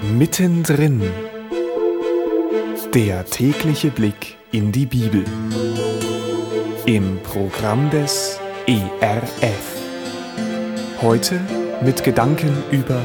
Mittendrin. Der tägliche Blick in die Bibel. Im Programm des ERF. Heute mit Gedanken über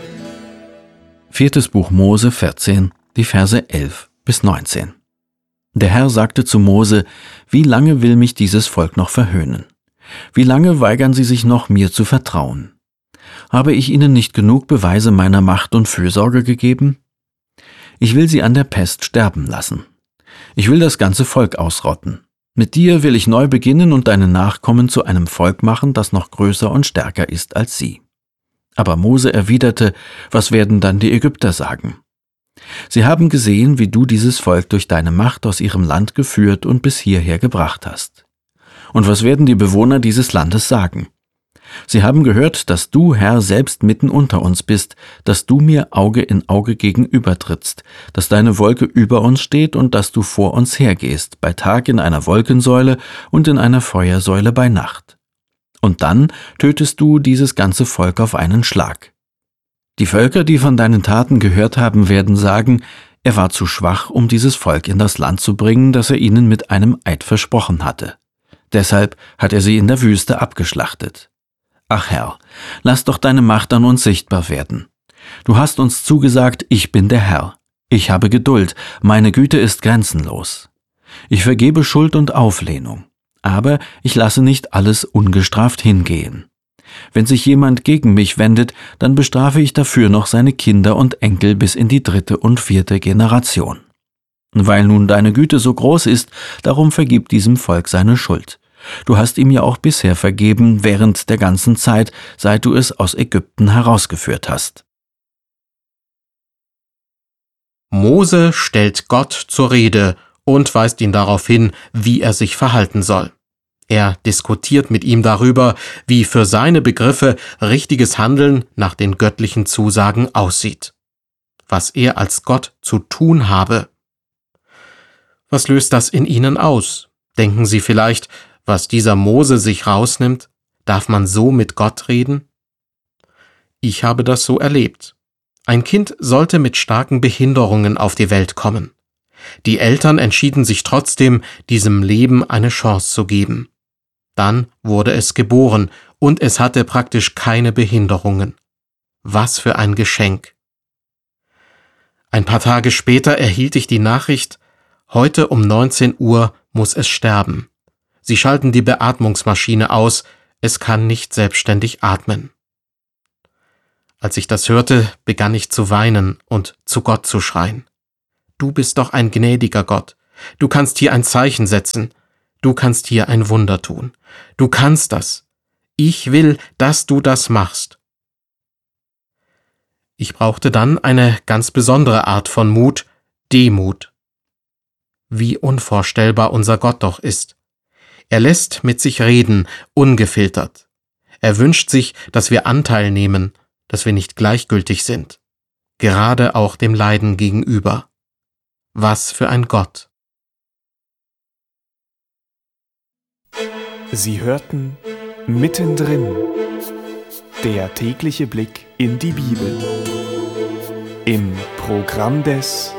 4. Buch Mose 14, die Verse 11 bis 19. Der Herr sagte zu Mose: Wie lange will mich dieses Volk noch verhöhnen? Wie lange weigern sie sich noch, mir zu vertrauen? Habe ich ihnen nicht genug Beweise meiner Macht und Fürsorge gegeben? Ich will sie an der Pest sterben lassen. Ich will das ganze Volk ausrotten. Mit dir will ich neu beginnen und deine Nachkommen zu einem Volk machen, das noch größer und stärker ist als sie. Aber Mose erwiderte: Was werden dann die Ägypter sagen? Sie haben gesehen, wie du dieses Volk durch deine Macht aus ihrem Land geführt und bis hierher gebracht hast. Und was werden die Bewohner dieses Landes sagen? Sie haben gehört, dass du, Herr, selbst mitten unter uns bist, dass du mir Auge in Auge gegenübertrittst, dass deine Wolke über uns steht und dass du vor uns hergehst, bei Tag in einer Wolkensäule und in einer Feuersäule bei Nacht. Und dann tötest du dieses ganze Volk auf einen Schlag. Die Völker, die von deinen Taten gehört haben, werden sagen: Er war zu schwach, um dieses Volk in das Land zu bringen, das er ihnen mit einem Eid versprochen hatte. Deshalb hat er sie in der Wüste abgeschlachtet. Ach Herr, lass doch deine Macht an uns sichtbar werden. Du hast uns zugesagt: Ich bin der Herr. Ich habe Geduld, meine Güte ist grenzenlos. Ich vergebe Schuld und Auflehnung, aber ich lasse nicht alles ungestraft hingehen. Wenn sich jemand gegen mich wendet, dann bestrafe ich dafür noch seine Kinder und Enkel bis in die 3. und 4. Generation. Weil nun deine Güte so groß ist, darum vergib diesem Volk seine Schuld. Du hast ihm ja auch bisher vergeben, während der ganzen Zeit, seit du es aus Ägypten herausgeführt hast. Mose stellt Gott zur Rede und weist ihn darauf hin, wie er sich verhalten soll. Er diskutiert mit ihm darüber, wie für seine Begriffe richtiges Handeln nach den göttlichen Zusagen aussieht. Was er als Gott zu tun habe. Was löst das in ihnen aus? Denken Sie vielleicht: Was dieser Mose sich rausnimmt, darf man so mit Gott reden? Ich habe das so erlebt. Ein Kind sollte mit starken Behinderungen auf die Welt kommen. Die Eltern entschieden sich trotzdem, diesem Leben eine Chance zu geben. Dann wurde es geboren und es hatte praktisch keine Behinderungen. Was für ein Geschenk! Ein paar Tage später erhielt ich die Nachricht: Heute um 19 Uhr muss es sterben. Sie schalten die Beatmungsmaschine aus, es kann nicht selbstständig atmen. Als ich das hörte, begann ich zu weinen und zu Gott zu schreien. Du bist doch ein gnädiger Gott. Du kannst hier ein Zeichen setzen. Du kannst hier ein Wunder tun. Du kannst das. Ich will, dass du das machst. Ich brauchte dann eine ganz besondere Art von Mut, Demut. Wie unvorstellbar unser Gott doch ist. Er lässt mit sich reden, ungefiltert. Er wünscht sich, dass wir Anteil nehmen, dass wir nicht gleichgültig sind. Gerade auch dem Leiden gegenüber. Was für ein Gott! Sie hörten Mittendrin. Der tägliche Blick in die Bibel. Im Programm des